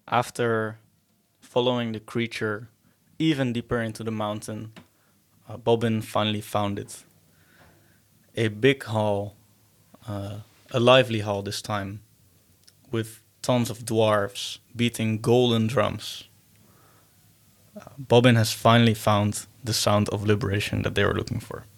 After following the creature even deeper into the mountain, Bobbin finally found it. A big hall, a lively hall this time, with tons of dwarves beating golden drums. Bobbin has finally found the sound of liberation that they were looking for.